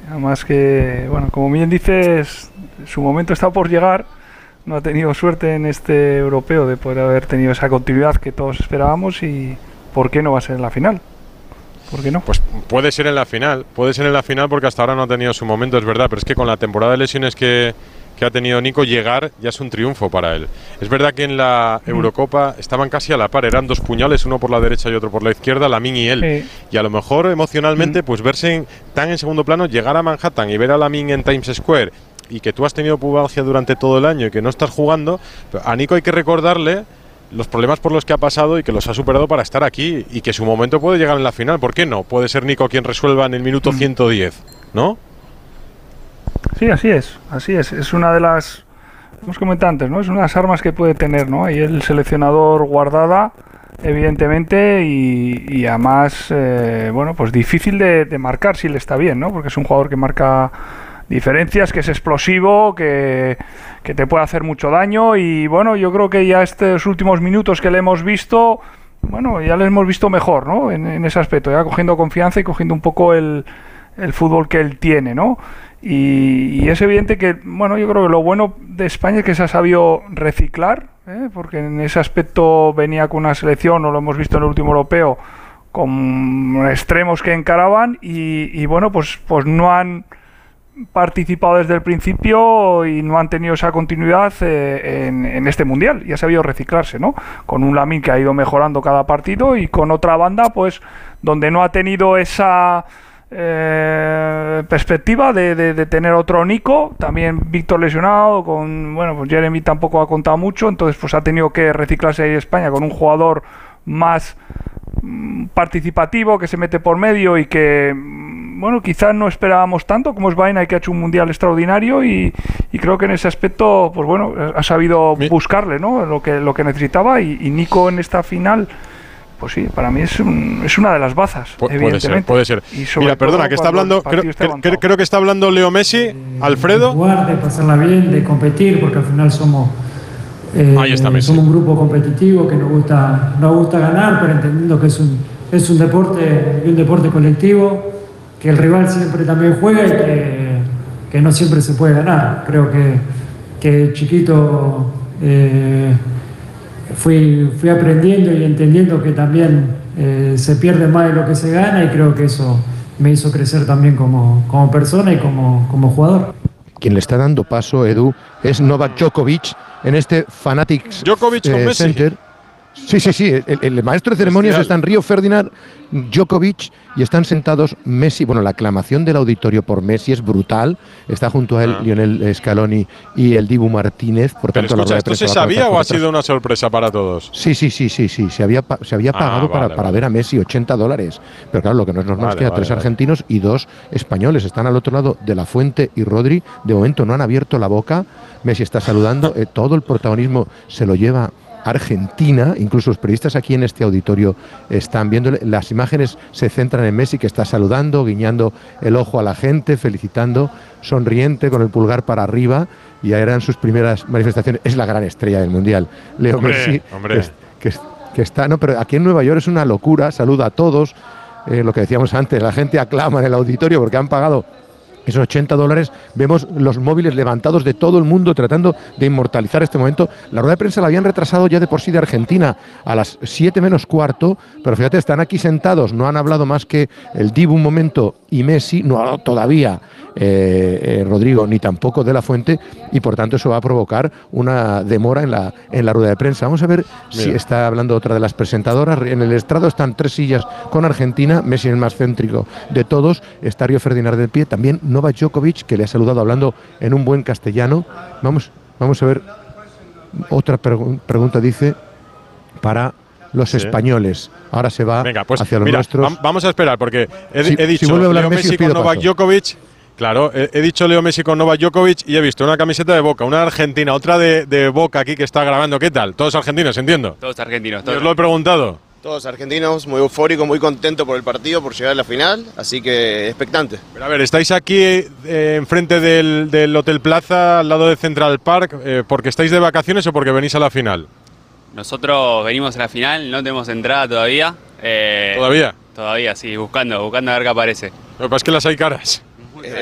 Además que, bueno, como bien dices, su momento está por llegar. No ha tenido suerte en este europeo de poder haber tenido esa continuidad que todos esperábamos y ¿por qué no va a ser en la final? ¿Por qué no? Pues puede ser en la final porque hasta ahora no ha tenido su momento, es verdad, pero es que con la temporada de lesiones que ha tenido Nico, llegar ya es un triunfo para él. Es verdad que en la Eurocopa estaban casi a la par, eran dos puñales, uno por la derecha y otro por la izquierda, Lamine y él. Sí. Y a lo mejor emocionalmente, pues verse tan en segundo plano, llegar a Manhattan y ver a Lamine en Times Square y que tú has tenido pubalgia durante todo el año y que no estás jugando, a Nico hay que recordarle los problemas por los que ha pasado y que los ha superado para estar aquí y que su momento puede llegar en la final. ¿Por qué no? Puede ser Nico quien resuelva en el minuto 110, ¿no? Sí, así es, así es. Es una de las, hemos comentado antes, ¿no? Es una de las armas que puede tener, ¿no? Ahí el seleccionador guardada, evidentemente, y además, bueno, pues difícil de marcar si le está bien, ¿no? Porque es un jugador que marca diferencias, que es explosivo, que te puede hacer mucho daño y bueno, yo creo que ya estos últimos minutos que le hemos visto, bueno, ya le hemos visto mejor, ¿no? En ese aspecto, ya cogiendo confianza y cogiendo un poco el fútbol que él tiene, ¿no? Y es evidente que, bueno, yo creo que lo bueno de España es que se ha sabido reciclar, porque en ese aspecto venía con una selección, o lo hemos visto en el último europeo, con extremos que encaraban y bueno, pues no han participado desde el principio y no han tenido esa continuidad en este mundial y ha sabido reciclarse, ¿no? Con un Lamine que ha ido mejorando cada partido y con otra banda, pues, donde no ha tenido esa perspectiva de tener otro Nico, también Víctor lesionado, bueno, pues Jeremy tampoco ha contado mucho, entonces pues ha tenido que reciclarse ahí España con un jugador más participativo, que se mete por medio y que, bueno, quizás no esperábamos tanto como es Vaina, que ha hecho un mundial extraordinario y creo que en ese aspecto, pues bueno, ha sabido buscarle, ¿no? Lo que necesitaba y Nico en esta final, pues sí, para mí es una de las bazas, evidentemente. Puede ser. Mira, perdona, que está hablando, creo que está hablando Leo Messi, Alfredo. De jugar, de pasarla bien, de competir, porque al final somos un grupo competitivo que nos gusta ganar, pero entendiendo que es un deporte colectivo, que el rival siempre también juega y que no siempre se puede ganar. Creo que chiquito fui aprendiendo y entendiendo que también se pierde más de lo que se gana y creo que eso me hizo crecer también como persona y como jugador. Quien le está dando paso, Edu, es Novak Djokovic en este Fanatics Center. Sí. El maestro de ceremonias está en Río Ferdinand, Djokovic, y están sentados Messi. Bueno, la aclamación del auditorio por Messi es brutal. Está junto a él Lionel Scaloni y el Dibu Martínez. Por tanto, pero escucha, ¿esto se sabía o ha sido una sorpresa para todos? Sí. Se había pagado para ver a Messi $80. Pero claro, lo que no es normal es que 3 argentinos y 2 españoles están al otro lado. De la Fuente y Rodri, de momento no han abierto la boca. Messi está saludando. Todo el protagonismo se lo lleva Argentina, incluso los periodistas aquí en este auditorio están viéndole. Las imágenes se centran en Messi, que está saludando, guiñando el ojo a la gente, felicitando, sonriente, con el pulgar para arriba, y ya eran sus primeras manifestaciones. Es la gran estrella del Mundial, Leo Messi, que está, no, pero aquí en Nueva York es una locura, saluda a todos, lo que decíamos antes, la gente aclama en el auditorio porque han pagado esos $80. Vemos los móviles levantados de todo el mundo tratando de inmortalizar este momento. La rueda de prensa la habían retrasado ya de por sí de Argentina a las 7 menos cuarto, pero fíjate, están aquí sentados, no han hablado más que el Dibu un momento y Messi, no ha hablado todavía Rodrigo ni tampoco de la Fuente, y por tanto eso va a provocar una demora en la rueda de prensa. Vamos a ver si está hablando otra de las presentadoras. En el estrado están 3 sillas con Argentina, Messi el más céntrico de todos, está Río Ferdinand de pie, también Novak Djokovic, que le ha saludado hablando en un buen castellano. Vamos a ver otra pregunta, dice, para los españoles. Ahora se va hacia los nuestros. Vamos a esperar, porque he dicho si vuelve a hablar Leo Messi con Novak Djokovic. Claro, he dicho Leo Messi con Novak Djokovic y he visto una camiseta de Boca, una argentina, otra de Boca aquí que está grabando. ¿Qué tal? ¿Todos argentinos, entiendo? Todos argentinos. Os lo he preguntado. Todos argentinos, muy eufórico, muy contento por el partido, por llegar a la final, así que expectante. Pero a ver, estáis aquí enfrente del Hotel Plaza, al lado de Central Park, ¿porque estáis de vacaciones o porque venís a la final? Nosotros venimos a la final, no tenemos entrada todavía. ¿Todavía? Todavía, sí, buscando a ver qué aparece. Lo que pasa es que las hay caras.